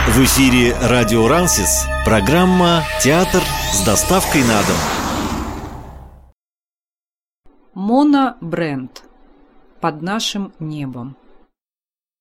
В эфире радио Рансис, программа «Театр с доставкой на дом». Мона Брэнд. «Под нашим небом».